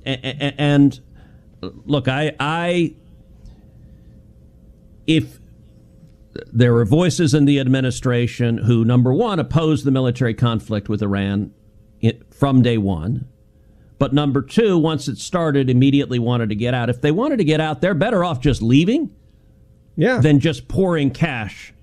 And look, if there were voices in the administration who, number one, opposed the military conflict with Iran from day one, but number two, once it started, immediately wanted to get out. If they wanted to get out, they're better off just leaving than just pouring cash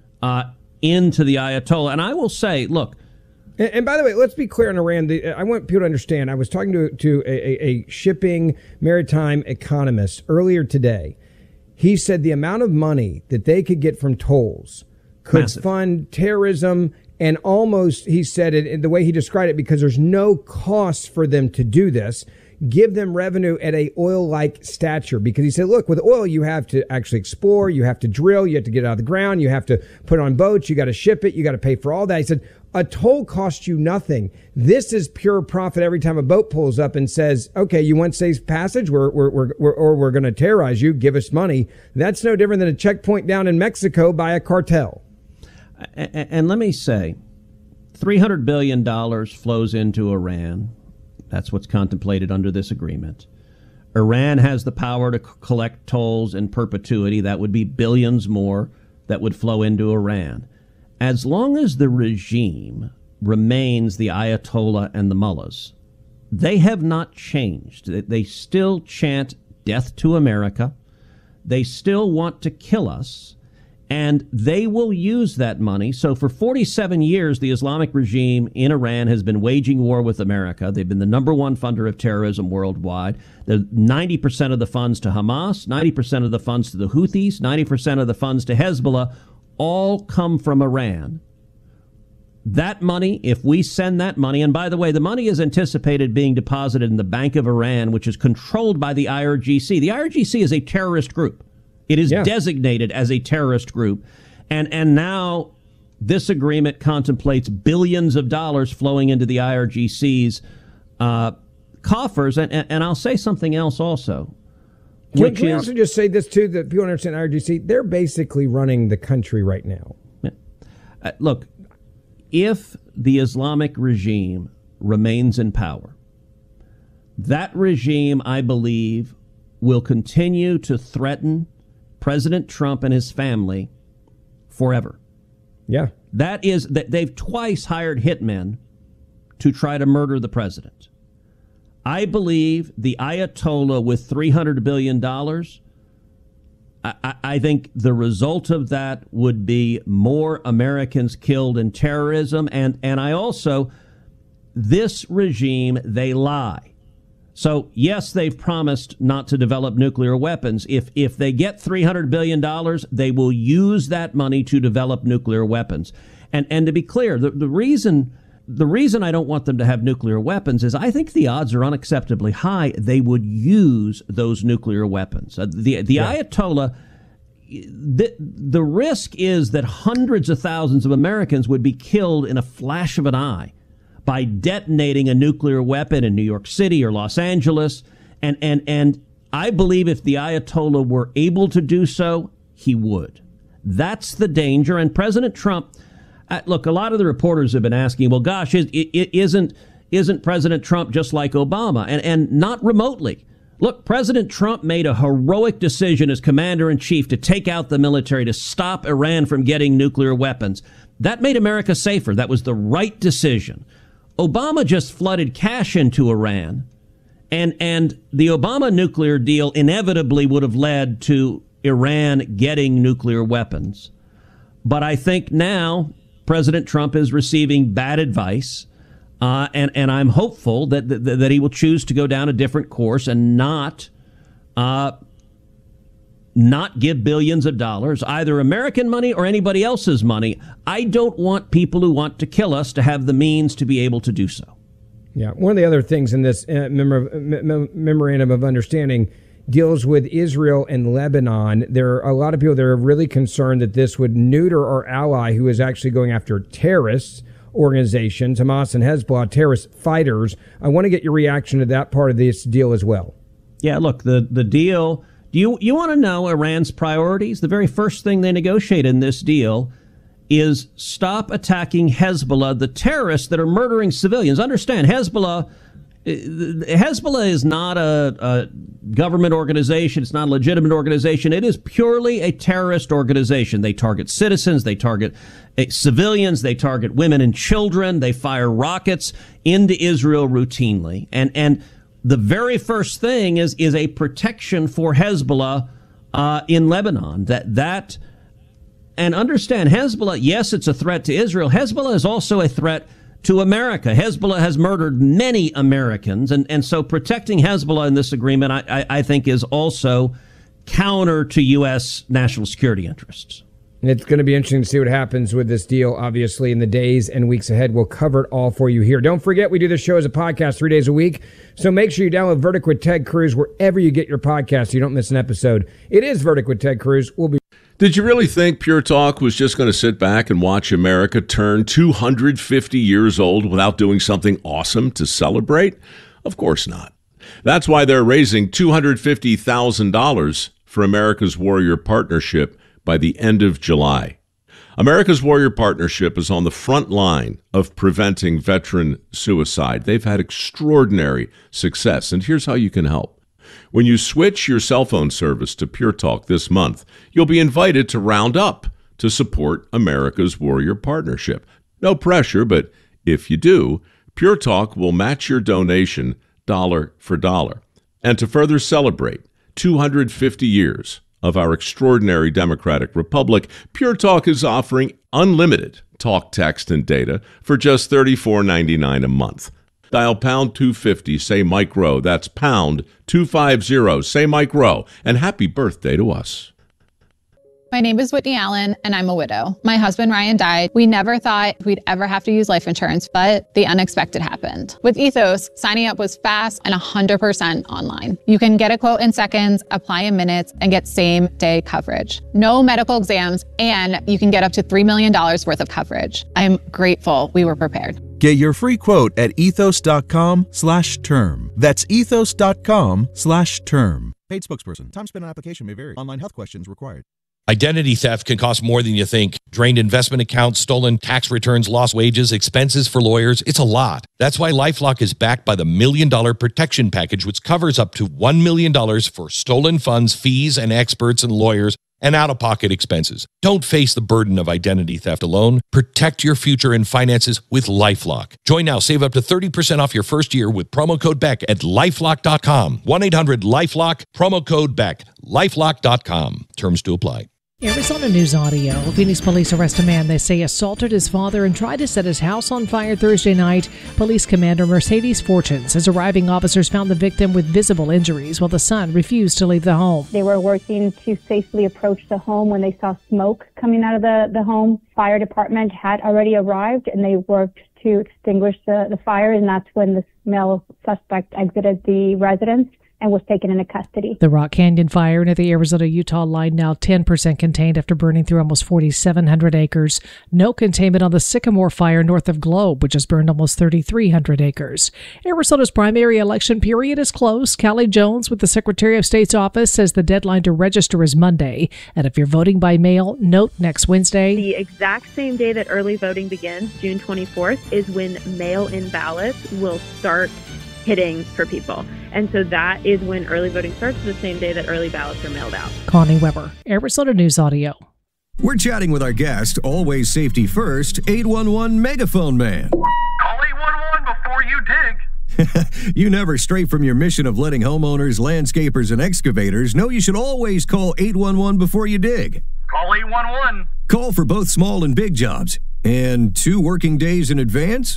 into the Ayatollah. And I will say, look. And by the way, let's be clear on Iran. I want people to understand. I was talking to a shipping maritime economist earlier today. He said the amount of money that they could get from tolls could fund terrorism, and almost, he said it in the way he described it, because there's no cost for them to do this, give them revenue at a oil-like stature. Because he said, look, with oil, you have to actually explore, you have to drill, you have to get it out of the ground, you have to put it on boats, you got to ship it, you got to pay for all that. He said, a toll costs you nothing. This is pure profit every time a boat pulls up and says, okay, you want safe passage? We're going to terrorize you. Give us money. That's no different than a checkpoint down in Mexico by a cartel. And let me say, $300 billion flows into Iran. That's what's contemplated under this agreement. Iran has the power to collect tolls in perpetuity. That would be billions more that would flow into Iran. As long as the regime remains the Ayatollah and the mullahs, they have not changed. They still chant death to America. They still want to kill us, and they will use that money. So for 47 years, the Islamic regime in Iran has been waging war with America. They've been the number one funder of terrorism worldwide. The 90% of the funds to Hamas, 90% of the funds to the Houthis, 90% of the funds to Hezbollah all come from Iran. That money, if we send that money, and by the way, the money is anticipated being deposited in the Bank of Iran, which is controlled by the IRGC. The IRGC is a terrorist group. It is designated as a terrorist group. And now this agreement contemplates billions of dollars flowing into the IRGC's coffers. And I'll say something else also. Can we also just say this, too, that people understand IRGC? They're basically running the country right now. Look, if the Islamic regime remains in power, that regime, I believe, will continue to threaten President Trump and his family forever. Yeah. That is, that they've twice hired hitmen to try to murder the president. I believe the Ayatollah with $300 billion, I think the result of that would be more Americans killed in terrorism. And I also, this regime, they lie. So, yes, they've promised not to develop nuclear weapons. If they get $300 billion, they will use that money to develop nuclear weapons. And to be clear, the reason I don't want them to have nuclear weapons is I think the odds are unacceptably high they would use those nuclear weapons. The Ayatollah, the risk is that hundreds of thousands of Americans would be killed in a flash of an eye by detonating a nuclear weapon in New York City or Los Angeles. And I believe if the Ayatollah were able to do so, he would. That's the danger. And President Trump, look, a lot of the reporters have been asking, well, gosh, isn't President Trump just like Obama? And not remotely. Look, President Trump made a heroic decision as commander-in-chief to take out the military, to stop Iran from getting nuclear weapons. That made America safer. That was the right decision. Obama just flooded cash into Iran, and the Obama nuclear deal inevitably would have led to Iran getting nuclear weapons. But I think now President Trump is receiving bad advice, and I'm hopeful that he will choose to go down a different course and not give billions of dollars, either American money or anybody else's money. I don't want people who want to kill us to have the means to be able to do so. Yeah, one of the other things in this memorandum of understanding deals with Israel and Lebanon. There are a lot of people that are really concerned that this would neuter our ally who is actually going after terrorists organizations, Hamas and Hezbollah, terrorist fighters. I want to get your reaction to that part of this deal as well. Yeah, look, the deal, you want to know Iran's priorities? The very first thing they negotiate in this deal is stop attacking Hezbollah, the terrorists that are murdering civilians. Understand, Hezbollah Hezbollah is not a government organization. It's not a legitimate organization. It is purely a terrorist organization. They target citizens. They target civilians. They target women and children. They fire rockets into Israel routinely. And the very first thing is a protection for Hezbollah in Lebanon. And understand, Hezbollah, yes, it's a threat to Israel. Hezbollah is also a threat to America. Hezbollah has murdered many Americans, and so protecting Hezbollah in this agreement, I think, is also counter to U.S. national security interests. It's going to be interesting to see what happens with this deal, obviously, in the days and weeks ahead. We'll cover it all for you here. Don't forget, we do this show as a podcast 3 days a week, so make sure you download Verdict with Ted Cruz wherever you get your podcast so you don't miss an episode. It is Verdict with Ted Cruz. We'll be. Did you really think Pure Talk was just going to sit back and watch America turn 250 years old without doing something awesome to celebrate? Of course not. That's why they're raising $250,000 for America's Warrior Partnership by the end of July. America's Warrior Partnership is on the front line of preventing veteran suicide. They've had extraordinary success, and here's how you can help. When you switch your cell phone service to Pure Talk this month, you'll be invited to round up to support America's Warrior Partnership. No pressure, but if you do, Pure Talk will match your donation dollar for dollar. And to further celebrate 250 years of our extraordinary democratic republic, Pure Talk is offering unlimited talk, text, and data for just $34.99 a month. Dial pound 250, say Mike Rowe. That's pound 250, say Mike Rowe. And happy birthday to us. My name is Whitney Allen, and I'm a widow. My husband, Ryan, died. We never thought we'd ever have to use life insurance, but the unexpected happened. With Ethos, signing up was fast and 100% online. You can get a quote in seconds, apply in minutes, and get same-day coverage. No medical exams, and you can get up to $3 million worth of coverage. I'm grateful we were prepared. Get your free quote at ethos.com/term. That's ethos.com/term. Paid spokesperson. Time spent on application may vary. Online health questions required. Identity theft can cost more than you think. Drained investment accounts, stolen tax returns, lost wages, expenses for lawyers. It's a lot. That's why LifeLock is backed by the $1 Million Protection Package, which covers up to $1 million for stolen funds, fees, and experts and lawyers, and out-of-pocket expenses. Don't face the burden of identity theft alone. Protect your future and finances with LifeLock. Join now. Save up to 30% off your first year with promo code BECK at LifeLock.com. 1-800-LifeLock, promo code BECK. LifeLock.com. Terms to apply. Arizona News Audio. Phoenix police arrest a man they say assaulted his father and tried to set his house on fire Thursday night. Police commander Mercedes Fortune says arriving officers found the victim with visible injuries while the son refused to leave the home. They were working to safely approach the home when they saw smoke coming out of the home. Fire department had already arrived and they worked to extinguish the fire, and that's when the male suspect exited the residence and was taken into custody. The Rock Canyon fire near the Arizona-Utah line now 10% contained after burning through almost 4,700 acres. No containment on the Sycamore fire north of Globe, which has burned almost 3,300 acres. Arizona's primary election period is close. Callie Jones with the Secretary of State's office says the deadline to register is Monday. And if you're voting by mail, note next Wednesday. The exact same day that early voting begins, June 24th, is when mail-in ballots will start hitting for people. And so that is when early voting starts, the same day that early ballots are mailed out. Connie Weber, Arizona News Audio. We're chatting with our guest, always safety first, 811 Megaphone Man. Call 811 before you dig. You never stray from your mission of letting homeowners, landscapers, and excavators know you should always call 811 before you dig. Call 811. Call for both small and big jobs. And 2 working days in advance?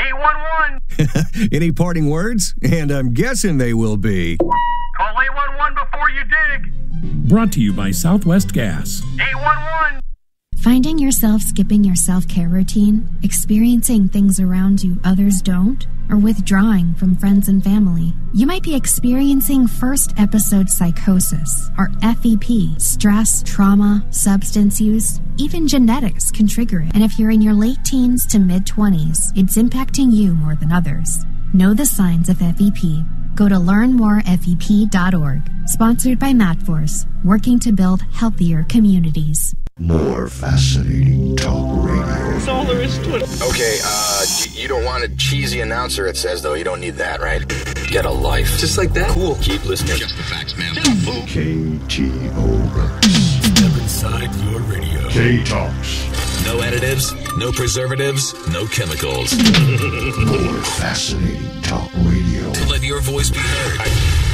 811. Any parting words? And I'm guessing they will be... Call 811 before you dig. Brought to you by Southwest Gas. 811. Finding yourself skipping your self-care routine, experiencing things around you others don't, or withdrawing from friends and family. You might be experiencing first episode psychosis, or FEP. Stress, trauma, substance use, even genetics can trigger it. And if you're in your late teens to mid-20s, it's impacting you more than others. Know the signs of FEP. Go to learnmorefep.org. Sponsored by MadForce, working to build healthier communities. More fascinating talk radio. That's all there is to it. Okay, you don't want a cheesy announcer, it says, though. You don't need that, right? Get a life. Just like that? Cool. Keep listening. Just the facts, man. KTOX. Step inside your radio. K-Talks. No additives, no preservatives, no chemicals. More fascinating talk radio. To let your voice be heard.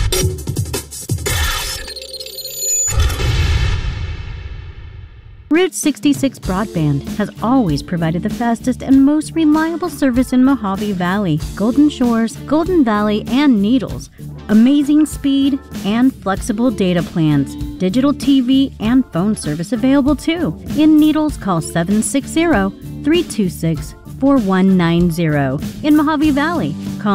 Route 66 Broadband has always provided the fastest and most reliable service in Mojave Valley, Golden Shores, Golden Valley, and Needles. Amazing speed and flexible data plans. Digital TV and phone service available too. In Needles, call 760-326-4190. In Mojave Valley, call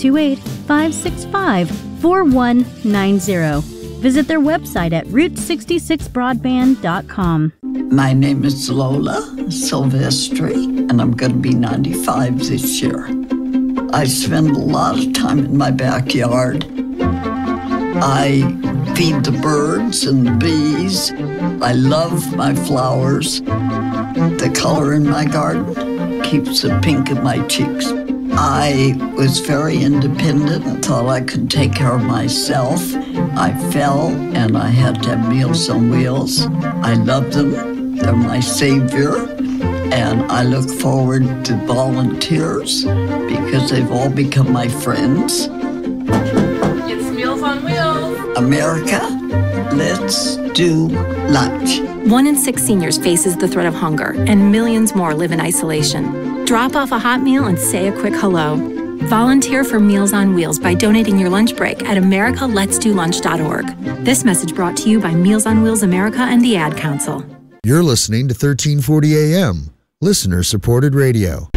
928-565-4190. Visit their website at route66broadband.com. My name is Lola Silvestri, and I'm going to be 95 this year. I spend a lot of time in my backyard. I feed the birds and the bees. I love my flowers. The color in my garden keeps the pink in my cheeks. I was very independent and thought I could take care of myself. I fell and I had to have Meals on Wheels. I love them. They're my savior. And I look forward to volunteers because they've all become my friends. It's Meals on Wheels. America, let's do lunch. 1 in 6 seniors faces the threat of hunger, and millions more live in isolation. Drop off a hot meal and say a quick hello. Volunteer for Meals on Wheels by donating your lunch break at americaletsdolunch.org. This message brought to you by Meals on Wheels America and the Ad Council. You're listening to 1340 AM, listener-supported radio.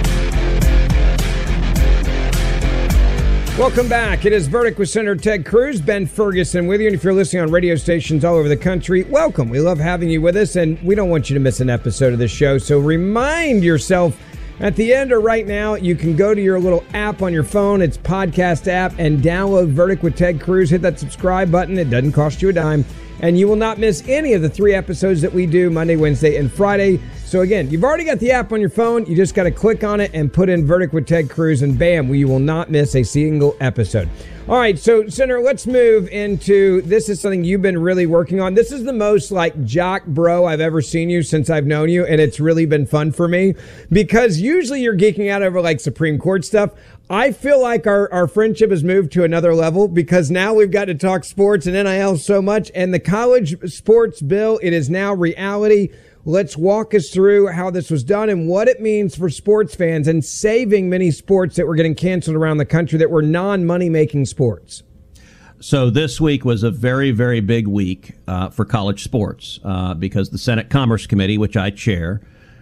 Welcome back. It is Verdict with Senator Ted Cruz. Ben Ferguson with you. And if you're listening on radio stations all over the country, welcome. We love having you with us, and we don't want you to miss an episode of this show. So remind yourself at the end or right now, you can go to your little app on your phone. It's podcast app, and download Verdict with Ted Cruz. Hit that subscribe button. It doesn't cost you a dime. And you will not miss any of the 3 episodes that we do Monday, Wednesday, and Friday. So again, you've already got the app on your phone. You just got to click on it and put in Verdict with Ted Cruz, and bam, you will not miss a single episode. All right, so Senator, let's move into, this is something you've been really working on. This is the most like jock bro I've ever seen you since I've known you, and it's really been fun for me because usually you're geeking out over like Supreme Court stuff. I feel like our friendship has moved to another level because now we've got to talk sports and NIL so much, and the college sports bill, it is now reality. Let's walk us through how this was done and what it means for sports fans and saving many sports that were getting canceled around the country that were non-money-making sports. So this week was a very, very big week for college sports because the Senate Commerce Committee, which I chair,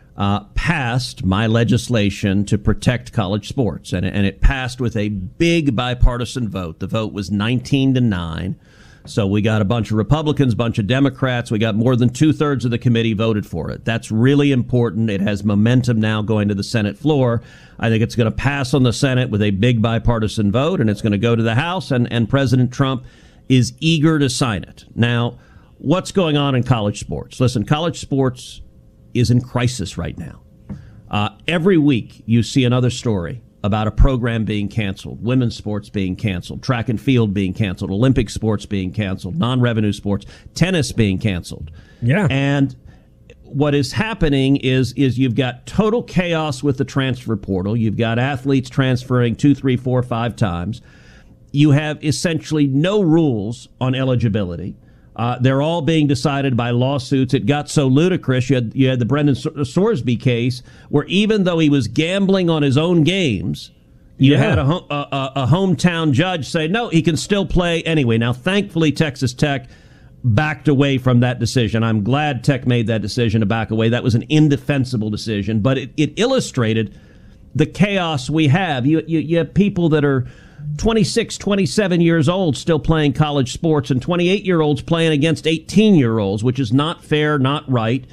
passed my legislation to protect college sports. And it passed with a big bipartisan vote. The vote was 19-9. So we got a bunch of Republicans, a bunch of Democrats. We got more than 2/3 of the committee voted for it. That's really important. It has momentum now going to the Senate floor. I think it's going to pass on the Senate with a big bipartisan vote, and it's going to go to the House, and President Trump is eager to sign it. Now, what's going on in college sports? Listen, college sports is in crisis right now. Every week you see another story about a program being canceled, women's sports being canceled, track and field being canceled, Olympic sports being canceled, non-revenue sports, tennis being canceled. Yeah. And what is happening is you've got total chaos with the transfer portal. You've got athletes transferring 2, 3, 4, 5 times. You have essentially no rules on eligibility. They're all being decided by lawsuits. It got so ludicrous. You had the Brendan Sorsby case where even though he was gambling on his own games, you had a hometown judge say, no, he can still play anyway. Now, thankfully, Texas Tech backed away from that decision. I'm glad Tech made that decision to back away. That was an indefensible decision, but it illustrated the chaos we have. You have people that are 26, 27 years old still playing college sports, and 28-year-olds playing against 18-year-olds, which is not fair, not right.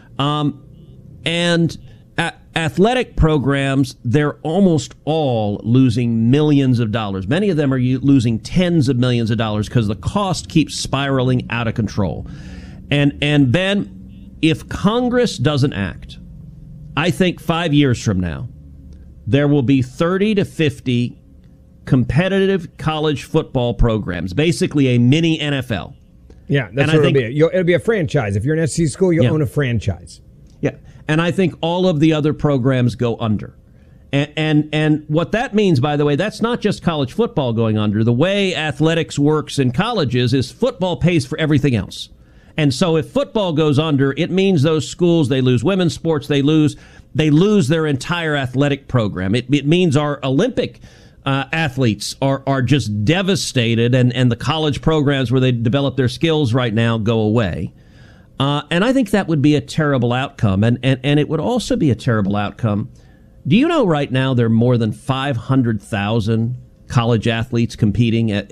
And athletic programs, they're almost all losing millions of dollars. Many of them are losing tens of millions of dollars because the cost keeps spiraling out of control. And Ben, if Congress doesn't act, I think 5 years from now, there will be 30 to 50 competitive college football programs, basically a mini NFL. Yeah, that's what it'll be. It'll be a franchise. If you're an SEC school, you'll own a franchise. Yeah, and I think all of the other programs go under. And what that means, by the way, that's not just college football going under. The way athletics works in colleges is football pays for everything else. And so if football goes under, it means those schools, they lose women's sports, they lose their entire athletic program. It means our Olympic athletes are just devastated, and the college programs where they develop their skills right now go away. And I think that would be a terrible outcome. And it would also be a terrible outcome. Do you know right now there are more than 500,000 college athletes competing at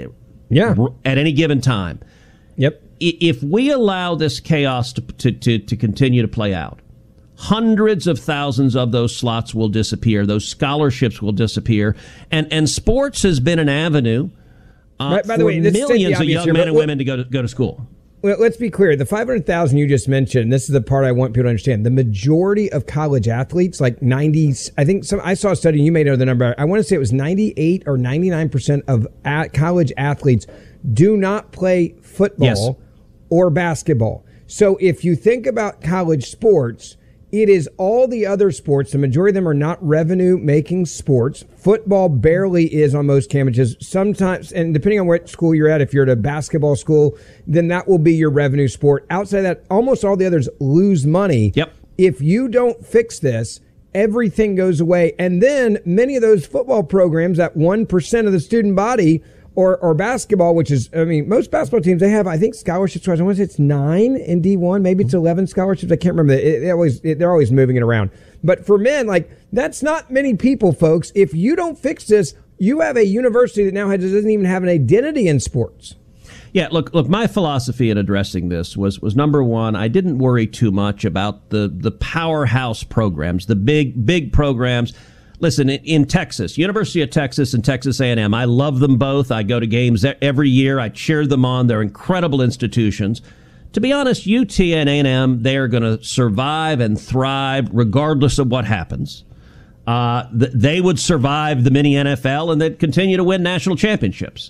any given time? Yep. If we allow this chaos to continue to play out, hundreds of thousands of those slots will disappear. Those scholarships will disappear. And sports has been an avenue by the for way, millions of young men and women to go to school. Well, let's be clear. The 500,000 you just mentioned, this is the part I want people to understand. The majority of college athletes, like 90, I saw a study, you may know the number. I want to say it was 98 or 99% of college athletes do not play football or basketball. So if you think about college sports, it is all the other sports. The majority of them are not revenue-making sports. Football barely is on most campuses. Sometimes, and depending on what school you're at, if you're at a basketball school, then that will be your revenue sport. Outside of that, almost all the others lose money. Yep. If you don't fix this, everything goes away. And then many of those football programs, that 1% of the student body, or basketball, which is, I mean, most basketball teams, they have, I think, scholarships. I want to say it's 9 in D1. Maybe it's 11 scholarships. I can't remember. They're always moving it around. But for men, like, that's not many people, folks. If you don't fix this, you have a university that now doesn't even have an identity in sports. Yeah, look, my philosophy in addressing this was number one, I didn't worry too much about the powerhouse programs, the big programs. Listen, in Texas, University of Texas and Texas A&M, I love them both. I go to games every year. I cheer them on. They're incredible institutions. To be honest, UT and A&M, they are going to survive and thrive regardless of what happens. They would survive the mini NFL and they'd continue to win national championships.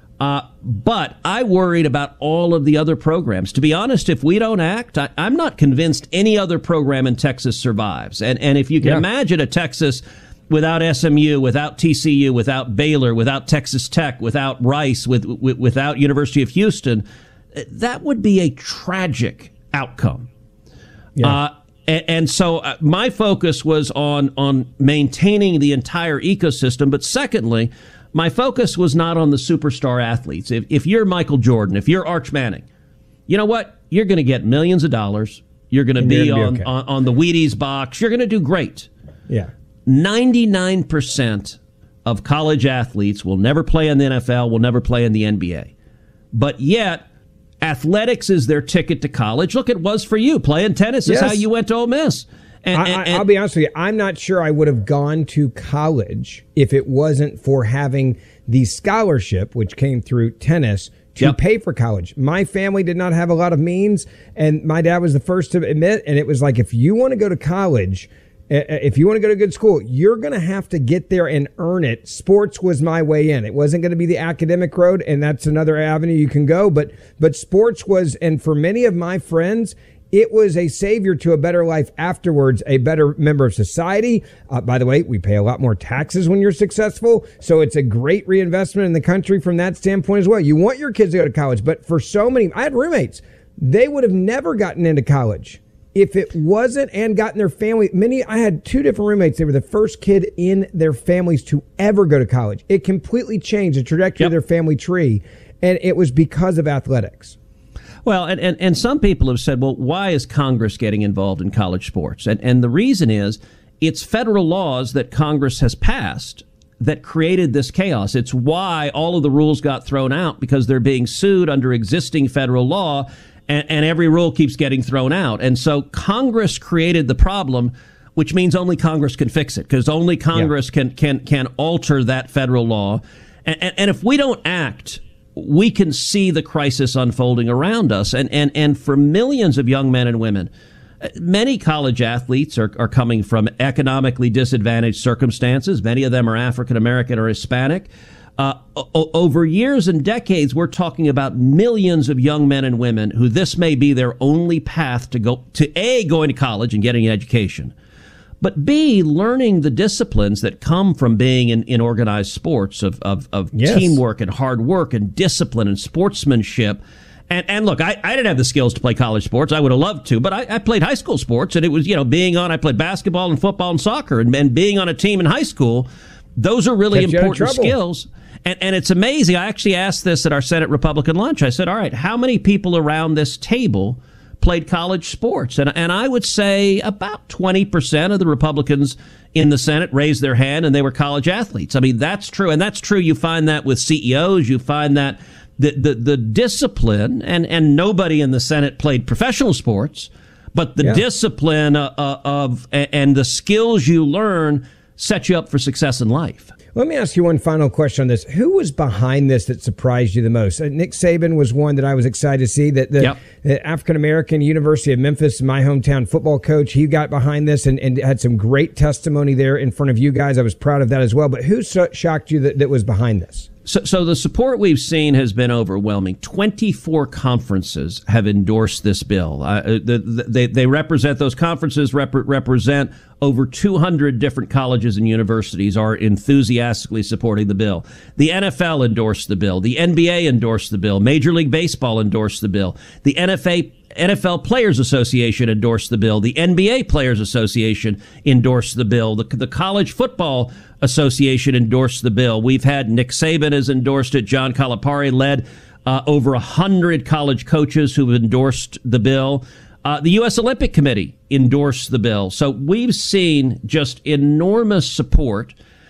But I worried about all of the other programs. To be honest, if we don't act, I'm not convinced any other program in Texas survives. And if you can imagine a Texas without SMU, without TCU, without Baylor, without Texas Tech, without Rice, without University of Houston, that would be a tragic outcome. Yeah. And so my focus was on maintaining the entire ecosystem. But secondly, my focus was not on the superstar athletes. If you're Michael Jordan, if you're Arch Manning, you know what? You're going to get millions of dollars. You're going to be on the Wheaties box. You're going to do great. Yeah. 99% of college athletes will never play in the NFL, will never play in the NBA. But yet, athletics is their ticket to college. Look, it was for you. Playing tennis is how you went to Ole Miss. And I'll be honest with you, I'm not sure I would have gone to college if it wasn't for having the scholarship, which came through tennis, to pay for college. My family did not have a lot of means, and my dad was the first to admit, and it was like, if you want to go to college, if you want to go to a good school, you're going to have to get there and earn it. Sports was my way in. It wasn't going to be the academic road, and that's another avenue you can go. But sports was, and for many of my friends, it was a savior to a better life afterwards, a better member of society. By the way, we pay a lot more taxes when you're successful, so it's a great reinvestment in the country from that standpoint as well. You want your kids to go to college, but for so many, I had roommates, they would have never gotten into college if it wasn't, and gotten their family. I had 2 different roommates. They were the first kid in their families to ever go to college. It completely changed the trajectory of their family tree, and it was because of athletics. Well, and some people have said, well, why is Congress getting involved in college sports? And the reason is it's federal laws that Congress has passed that created this chaos. It's why all of the rules got thrown out, because they're being sued under existing federal law. And every rule keeps getting thrown out. And so Congress created the problem, which means only Congress can fix it, because only Congress can alter that federal law. And if we don't act, we can see the crisis unfolding around us. And for millions of young men and women, Many college athletes are coming from economically disadvantaged circumstances. Many of them are African American or Hispanic. Over years and decades, we're talking about millions of young men and women who this may be their only path to go to A, going to college and getting an education, but B, learning the disciplines that come from being in organized sports of Yes. teamwork and hard work and discipline and sportsmanship. And look, I didn't have the skills to play college sports. I would have loved to, but I played high school sports, and it was, I played basketball and football and soccer, and being on a team in high school, those are really Kept you out of important trouble. skills. And it's amazing. I actually asked this at our Senate Republican lunch. I said, all right, how many people around this table played college sports? And I would say about 20% of the Republicans in the Senate raised their hand and they were college athletes. I mean, that's true. And that's true. You find that with CEOs. You find that the discipline, and nobody in the Senate played professional sports, but the discipline of and the skills you learn set you up for success in life. Let me ask you one final question on this. Who was behind this that surprised you the most? Nick Saban was one that I was excited to see. That the African-American University of Memphis, my hometown football coach, he got behind this and had some great testimony there in front of you guys. I was proud of that as well. But who shocked you that was behind this? So the support we've seen has been overwhelming. 24 conferences have endorsed this bill. They represent, those conferences represent over 200 different colleges and universities are enthusiastically supporting the bill. The NFL endorsed the bill. The NBA endorsed the bill. Major League Baseball endorsed the bill. The NFL Players Association endorsed the bill. The NBA Players Association endorsed the bill. The College Football Association endorsed the bill. We've had Nick Saban has endorsed it. John Calipari led over 100 college coaches who've endorsed the bill. The U.S. Olympic Committee endorsed the bill. So we've seen just enormous support.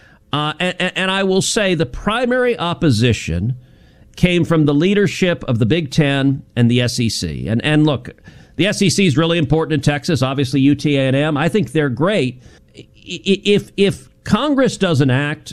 And I will say the primary opposition came from the leadership of the Big Ten and the SEC. And look, the SEC is really important in Texas. Obviously, UT&M. I think they're great. If Congress doesn't act,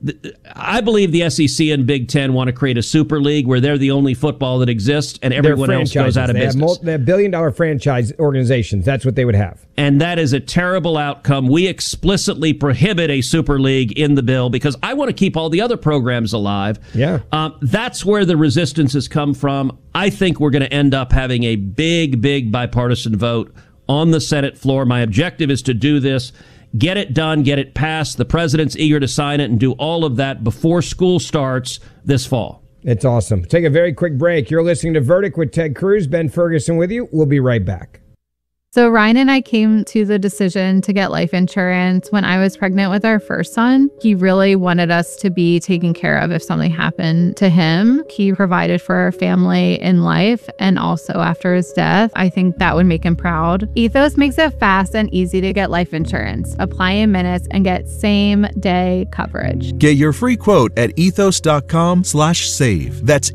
I believe the SEC and Big Ten want to create a super league where they're the only football that exists and everyone else goes out of business. They have billion-dollar franchise organizations. That's what they would have. And that is a terrible outcome. We explicitly prohibit a super league in the bill because I want to keep all the other programs alive. Yeah. That's where the resistance has come from. I think we're going to end up having a big bipartisan vote on the Senate floor. My objective is to do this. Get it done, get it passed. The president's eager to sign it and do all of that before school starts this fall. It's awesome. Take a very quick break. You're listening to Verdict with Ted Cruz. Ben Ferguson with you. We'll be right back. So Ryan and I came to the decision to get life insurance when I was pregnant with our first son. He really wanted us to be taken care of if something happened to him. He provided for our family in life and also after his death. I think that would make him proud. Ethos makes it fast and easy to get life insurance. Apply in minutes and get same-day coverage. Get your free quote at ethos.com/save. That's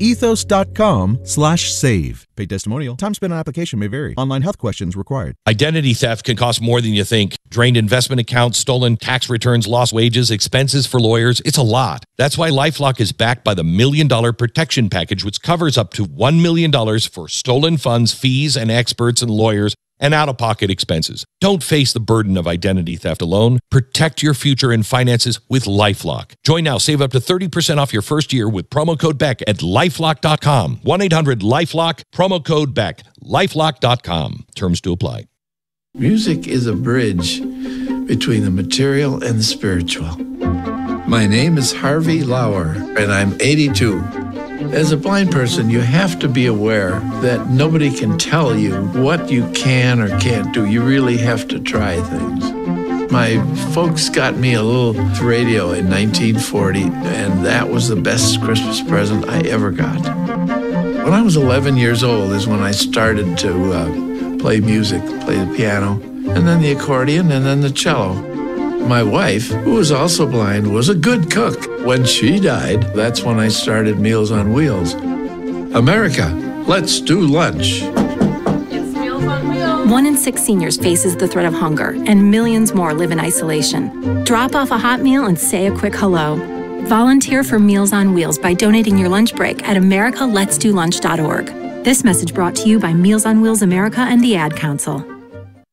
ethos.com/save. Paid testimonial. Time spent on application may vary. Online health questions required. Identity theft can cost more than you think. Drained investment accounts, stolen tax returns, lost wages, expenses for lawyers. It's a lot. That's why LifeLock is backed by the $1 Million Protection Package, which covers up to $1 million for stolen funds, fees, and experts and lawyers and out-of-pocket expenses. Don't face the burden of identity theft alone. Protect your future and finances with LifeLock. Join now. Save up to 30% off your first year with promo code BECK at LifeLock.com. 1-800-LifeLock, promo code BECK, LifeLock.com. Terms to apply. Music is a bridge between the material and the spiritual. My name is Harvey Lauer, and I'm 82. As a blind person, you have to be aware that nobody can tell you what you can or can't do. You really have to try things. My folks got me a little radio in 1940, and that was the best Christmas present I ever got. When I was 11 years old is when I started to play music, play the piano, and then the accordion, and then the cello. My wife, who was also blind, was a good cook. When she died, that's when I started Meals on Wheels. America, let's do lunch. It's Meals on Wheels. 1 in 6 seniors faces the threat of hunger, and millions more live in isolation. Drop off a hot meal and say a quick hello. Volunteer for Meals on Wheels by donating your lunch break at americaletsdolunch.org. This message brought to you by Meals on Wheels America and the Ad Council.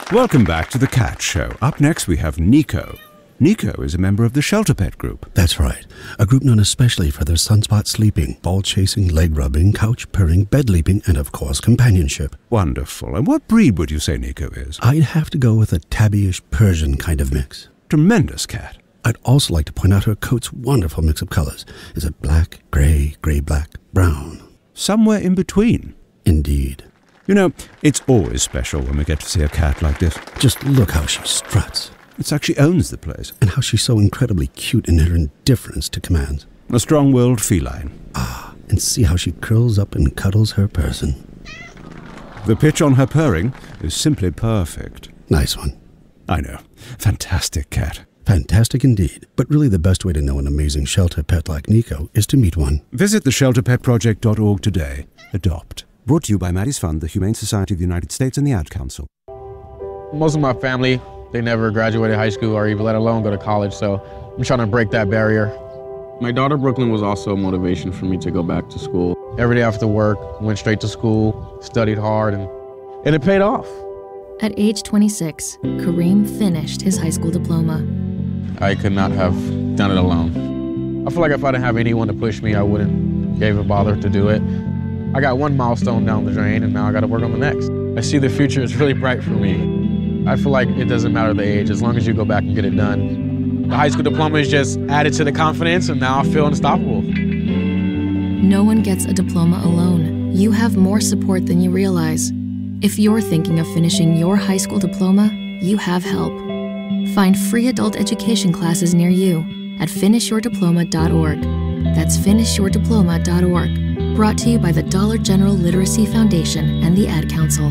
Welcome back to The Cat Show. Up next, we have Nico. Nico is a member of the Shelter Pet Group. That's right. A group known especially for their sunspot sleeping, ball chasing, leg rubbing, couch purring, bed leaping, and of course, companionship. Wonderful. And what breed would you say Nico is? I'd have to go with a tabbyish Persian kind of mix. Tremendous cat. I'd also like to point out her coat's wonderful mix of colors. Is it black, gray, gray-black, brown? Somewhere in between. Indeed. You know, it's always special when we get to see a cat like this. Just look how she struts. It's like she owns the place. And how she's so incredibly cute in her indifference to commands. A strong-willed feline. Ah, and see how she curls up and cuddles her person. The pitch on her purring is simply perfect. Nice one. I know. Fantastic cat. Fantastic indeed. But really the best way to know an amazing shelter pet like Nico is to meet one. Visit theshelterpetproject.org today. Adopt. Brought to you by Maddie's Fund, the Humane Society of the United States, and the Ad Council. Most of my family, they never graduated high school or even let alone go to college, so I'm trying to break that barrier. My daughter Brooklyn was also a motivation for me to go back to school. Every day after work, went straight to school, studied hard, and it paid off. At age 26, Kareem finished his high school diploma. I could not have done it alone. I feel like if I didn't have anyone to push me, I wouldn't give a bother to do it. I got one milestone down the drain, and now I got to work on the next. I see the future is really bright for me. I feel like it doesn't matter the age, as long as you go back and get it done. The high school diploma is just added to the confidence, and now I feel unstoppable. No one gets a diploma alone. You have more support than you realize. If you're thinking of finishing your high school diploma, you have help. Find free adult education classes near you at finishyourdiploma.org. That's finishyourdiploma.org. Brought to you by the Dollar General Literacy Foundation and the Ad Council.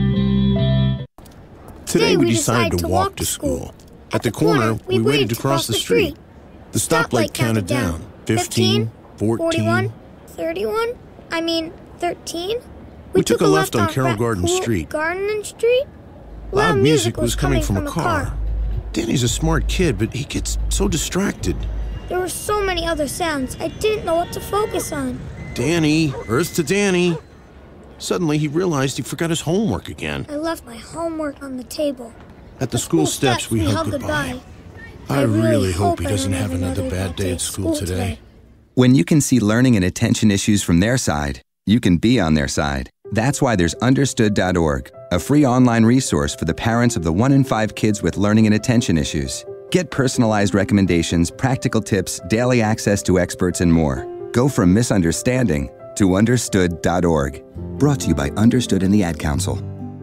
Today we decided to walk to school. At the corner, we waited to cross the street. The stoplight counted down. 15, 14, 31, 13. We took a left on Carroll Garden Street. Garden Street? Loud music was coming from a car. Danny's a smart kid, but he gets so distracted. There were so many other sounds, I didn't know what to focus on. Danny, Earth to Danny. Suddenly he realized he forgot his homework again. I left my homework on the table. At the school steps, we hugged goodbye. I really hope he doesn't have another bad day at school today. When you can see learning and attention issues from their side, you can be on their side. That's why there's Understood.org, a free online resource for the parents of the 1 in 5 kids with learning and attention issues. Get personalized recommendations, practical tips, daily access to experts, and more. Go from misunderstanding to Understood.org. Brought to you by Understood and the Ad Council.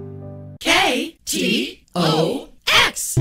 KTOX.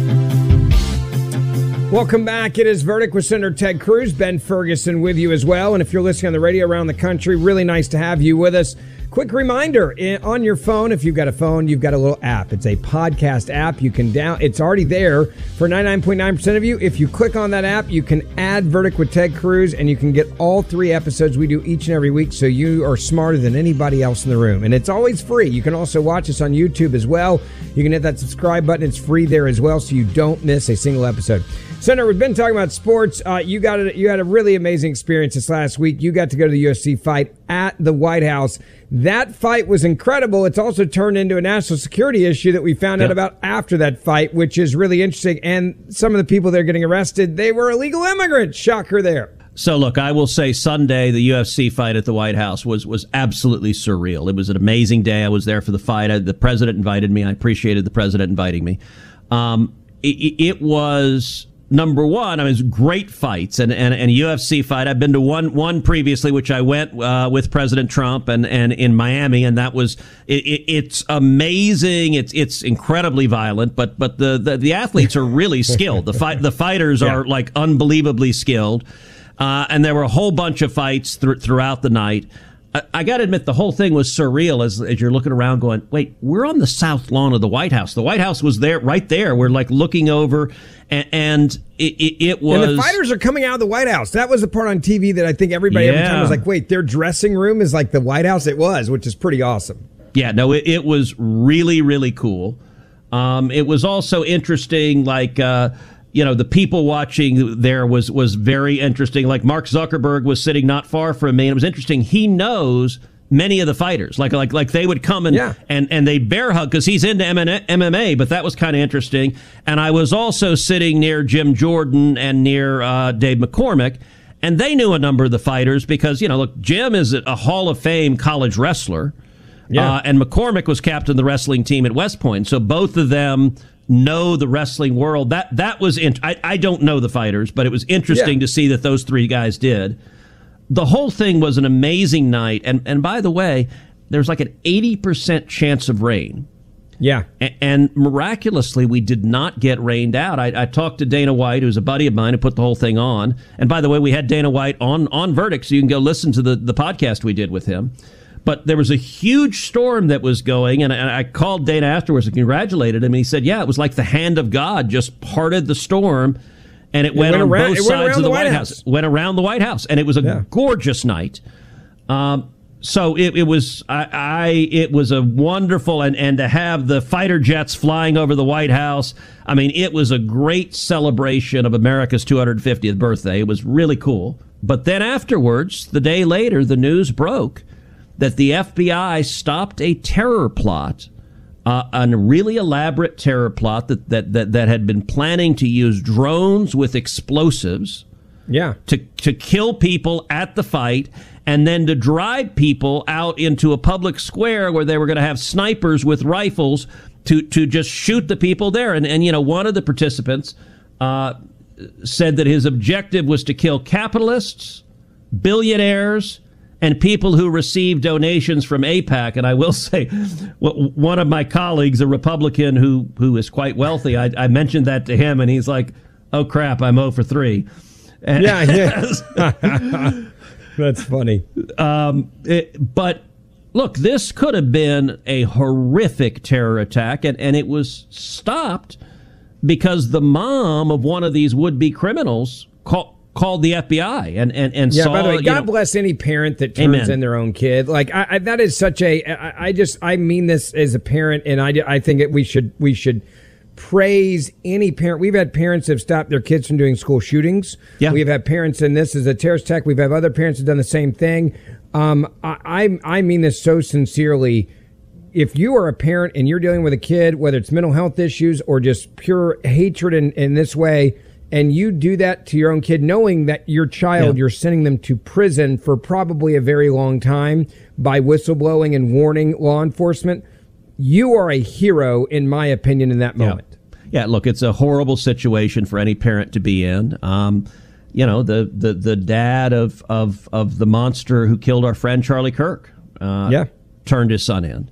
Welcome back. It is Verdict with Senator Ted Cruz. Ben Ferguson with you as well. And if you're listening on the radio around the country, really nice to have you with us. Quick reminder, on your phone, if you've got a phone, you've got a little app. It's a podcast app. You can it's already there for 99.9% of you. If you click on that app, you can add Verdict with Ted Cruz, and you can get all 3 episodes we do each and every week, so you are smarter than anybody else in the room. And it's always free. You can also watch us on YouTube as well. You can hit that subscribe button. It's free there as well, so you don't miss a single episode. Senator, we've been talking about sports. You had a really amazing experience this last week. You got to go to the UFC fight at the White House. That fight was incredible. It's also turned into a national security issue that we found out about after that fight, which is really interesting. And some of the people that are getting arrested, they were illegal immigrants. Shocker there. So, look, I will say Sunday, the UFC fight at the White House was absolutely surreal. It was an amazing day. I was there for the fight. The president invited me. I appreciated the president inviting me. It was... Number one, it was great fights and a UFC fight. I've been to one previously, which I went with President Trump and in Miami, and that was it's amazing. It's incredibly violent, but the athletes are really skilled. The fighters are like unbelievably skilled, and there were a whole bunch of fights throughout the night. I got to admit, the whole thing was surreal as you're looking around going, wait, we're on the south lawn of the White House. The White House was there, right there. We're like looking over, and it was... And the fighters are coming out of the White House. That was the part on TV that I think everybody every time was like, wait, their dressing room is like the White House? It was, which is pretty awesome. Yeah, no, it was really, really cool. It was also interesting, like... the people watching there was very interesting. Like Mark Zuckerberg was sitting not far from me. And it was interesting. He knows many of the fighters. Like they would come and they bear hug because he's into MMA, but that was kind of interesting. And I was also sitting near Jim Jordan and near Dave McCormick, and they knew a number of the fighters because, look, Jim is a Hall of Fame college wrestler. Yeah. And McCormick was captain of the wrestling team at West Point. So both of them know the wrestling world. That was I don't know the fighters, but it was interesting to see that those three guys did. The whole thing was an amazing night. And by the way, there's like an 80% chance of rain. Yeah. And miraculously, we did not get rained out. I talked to Dana White, who's a buddy of mine, who put the whole thing on. And by the way, we had Dana White on Verdict, so you can go listen to the podcast we did with him. But there was a huge storm that was going, and I called Dana afterwards and congratulated him. And he said, yeah, it was like the hand of God just parted the storm, and it went on both sides of the White House. It went around the White House, and it was a gorgeous night. So it was a wonderful, and to have the fighter jets flying over the White House. I mean, it was a great celebration of America's 250th birthday. It was really cool. But then afterwards, the day later, the news broke that the FBI stopped a terror plot, a really elaborate terror plot that had been planning to use drones with explosives, to kill people at the fight, and then to drive people out into a public square where they were going to have snipers with rifles to just shoot the people there. And one of the participants said that his objective was to kill capitalists, billionaires, and people who receive donations from AIPAC. And I will say, one of my colleagues, a Republican who is quite wealthy, I mentioned that to him, and he's like, oh, crap, I'm 0 for 3. And That's funny. But look, this could have been a horrific terror attack, and it was stopped because the mom of one of these would-be criminals called the FBI and saw. By the way, God bless any parent that turns in their own kid. Like that is such a. I mean this as a parent, and I think we should praise any parent. We've had parents that have stopped their kids from doing school shootings. Yeah. We've had parents, and this is a terrorist attack. We've had other parents who've done the same thing. I mean this so sincerely. If you are a parent and you're dealing with a kid, whether it's mental health issues or just pure hatred in this way, and you do that to your own kid, knowing that your child, you're sending them to prison for probably a very long time by whistleblowing and warning law enforcement, you are a hero, in my opinion, in that moment. Yeah, look, it's a horrible situation for any parent to be in. The dad of the monster who killed our friend Charlie Kirk turned his son in.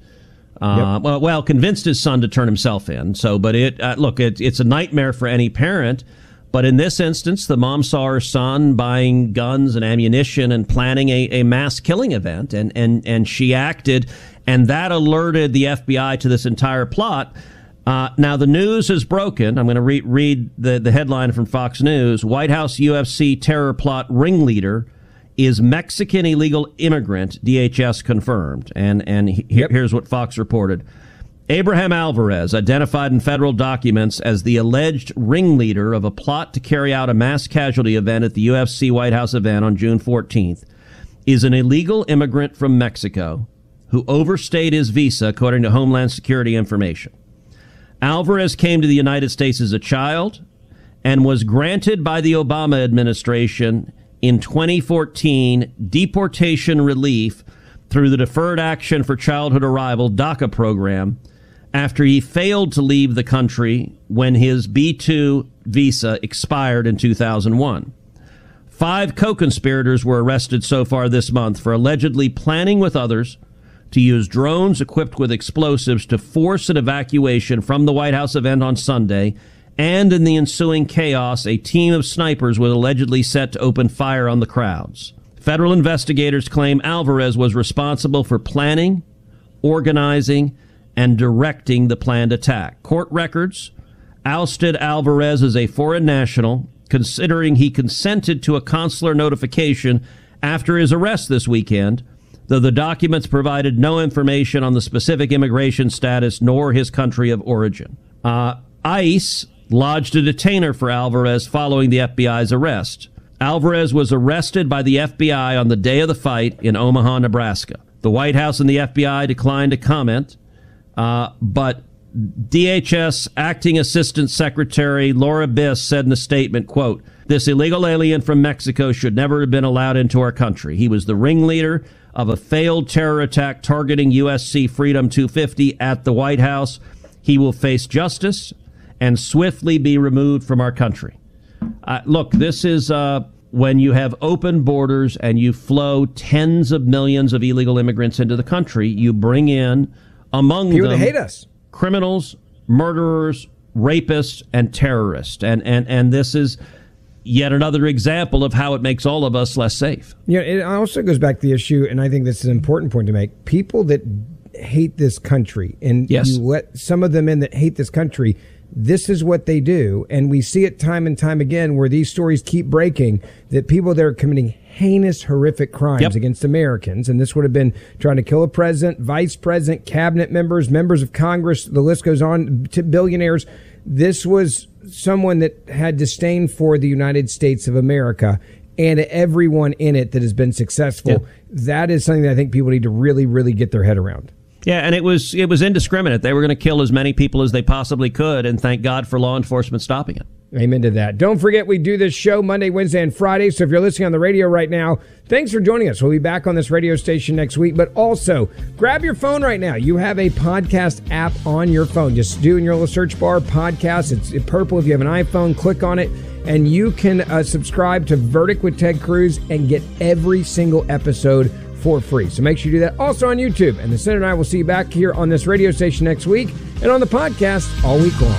Convinced his son to turn himself in. So, but it's a nightmare for any parent. But in this instance, the mom saw her son buying guns and ammunition and planning a mass killing event, and she acted, and that alerted the FBI to this entire plot. Now, the news is broken. I'm going to read the headline from Fox News. White House UFC terror plot ringleader is Mexican illegal immigrant, DHS confirmed. And here's what Fox reported. Abraham Alvarez, identified in federal documents as the alleged ringleader of a plot to carry out a mass casualty event at the UFC White House event on June 14th, is an illegal immigrant from Mexico who overstayed his visa, according to Homeland Security information. Alvarez came to the United States as a child and was granted by the Obama administration in 2014 deportation relief through the Deferred Action for Childhood Arrival DACA program after he failed to leave the country when his B-2 visa expired in 2001. 5 co-conspirators were arrested so far this month for allegedly planning with others to use drones equipped with explosives to force an evacuation from the White House event on Sunday, and in the ensuing chaos, a team of snipers was allegedly set to open fire on the crowds. Federal investigators claim Alvarez was responsible for planning, organizing, and directing the planned attack. Court records ousted Alvarez as a foreign national, considering he consented to a consular notification after his arrest this weekend, though the documents provided no information on the specific immigration status nor his country of origin. ICE lodged a detainer for Alvarez following the FBI's arrest. Alvarez was arrested by the FBI on the day of the fight in Omaha, Nebraska. The White House and the FBI declined to comment, but DHS Acting Assistant Secretary Laura Biss said in a statement, quote, "This illegal alien from Mexico should never have been allowed into our country. He was the ringleader of a failed terror attack targeting USC Freedom 250 at the White House. He will face justice and swiftly be removed from our country." Look, this is when you have open borders and you flow tens of millions of illegal immigrants into the country, you bring in, among people them, that hate us, criminals, murderers, rapists, and terrorists. And this is yet another example of how it makes all of us less safe. Yeah, it also goes back to the issue, and I think this is an important point to make. People that hate this country, and yes, you let some of them in that hate this country, this is what they do. And we see it time and time again where these stories keep breaking, that people that are committing heinous, horrific crimes against Americans, and this would have been trying to kill a president, vice president, cabinet members, members of Congress, the list goes on, to billionaires. This was someone that had disdain for the United States of America and everyone in it that has been successful. Yeah. That is something that I think people need to really, really get their head around. Yeah, and it was indiscriminate. They were going to kill as many people as they possibly could, and thank God for law enforcement stopping it. Amen to that. Don't forget, we do this show Monday, Wednesday, and Friday. So if you're listening on the radio right now, thanks for joining us. We'll be back on this radio station next week. But also, grab your phone right now. You have a podcast app on your phone. Just do in your little search bar, podcast. It's purple if you have an iPhone. Click on it, and you can subscribe to Verdict with Ted Cruz and get every single episode for free. So make sure you do that. Also on YouTube. And the Senator and I will see you back here on this radio station next week and on the podcast all week long.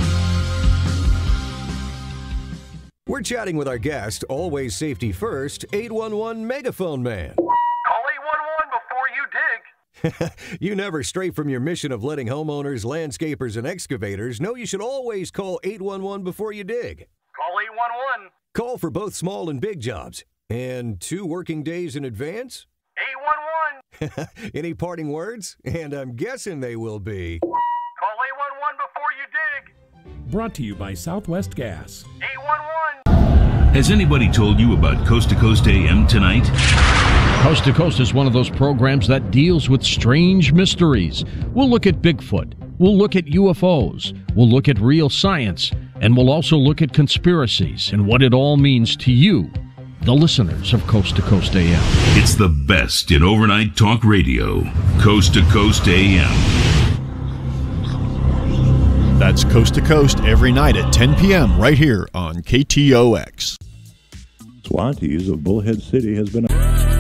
We're chatting with our guest, always safety first, 811 Megaphone Man. Call 811 before you dig. You never stray from your mission of letting homeowners, landscapers, and excavators know you should always call 811 before you dig. Call 811. Call for both small and big jobs. And 2 working days in advance? 811. Any parting words? And I'm guessing they will be... Call 811 before you dig. Brought to you by Southwest Gas. 811. Has anybody told you about Coast to Coast AM tonight? Coast to Coast is one of those programs that deals with strange mysteries. We'll look at Bigfoot. We'll look at UFOs. We'll look at real science. And we'll also look at conspiracies and what it all means to you, the listeners of Coast to Coast AM. It's the best in overnight talk radio. Coast to Coast AM. That's Coast to Coast every night at 10 p.m. right here on KTOX. SWAT of Bullhead City has been...